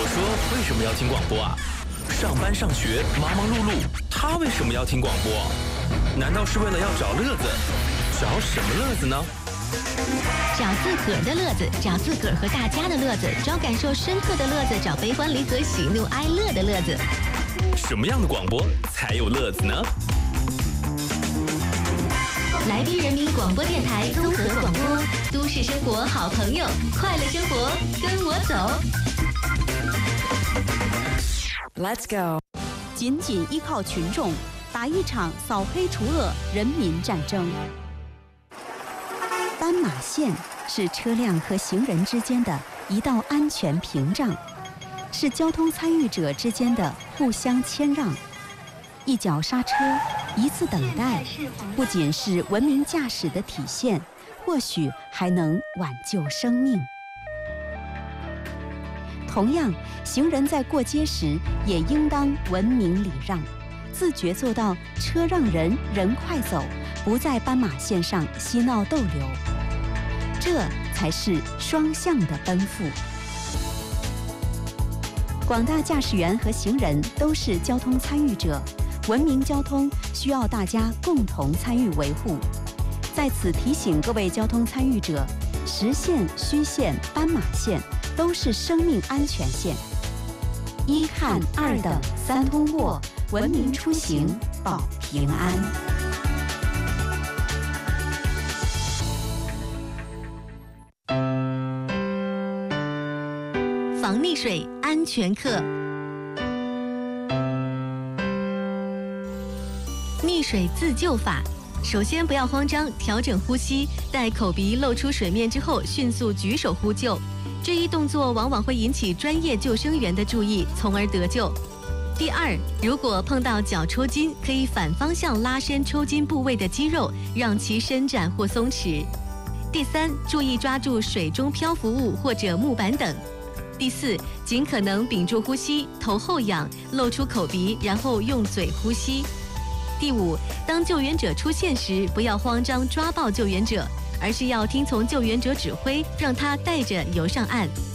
我说为什么要听广播啊？上班上学忙忙碌碌，他为什么要听广播？难道是为了要找乐子？找什么乐子呢？ 找自个儿的乐子，找自个儿和大家的乐子，找感受深刻的乐子，找悲欢离合、喜怒哀乐的乐子。 什么样的广播才有乐子呢？ 来宾人民广播电台综合广播，都市生活好朋友，快乐生活跟我走。 Let's go。 紧紧依靠群众，打一场扫黑除恶人民战争。斑马线是车辆和行人之间的一道安全屏障，是交通参与者之间的互相谦让。一脚刹车，一次等待，不仅是文明驾驶的体现，或许还能挽救生命。同样，行人在过街时也应当文明礼让，自觉做到车让人，人快走，不在斑马线上嬉闹逗留。这才是双向的奔赴。广大驾驶员和行人都是交通参与者，文明交通需要大家共同参与维护。在此提醒各位交通参与者，实线、虚线、斑马线都是生命安全线。一看二等三通过，文明出行保平安。 防溺水安全课。溺水自救法，首先不要慌张，调整呼吸，待口鼻露出水面之后，迅速举手呼救。这一动作往往会引起专业救生员的注意，从而得救。第二，如果碰到脚抽筋，可以反方向拉伸抽筋部位的肌肉，让其伸展或松弛。第三，注意抓住水中漂浮物或者木板等。第四，尽可能屏住呼吸，头后仰，露出口鼻，然后用嘴呼吸。第五，当救援者出现时，不要慌张抓抱救援者，而是要听从救援者指挥，让他带着游上岸。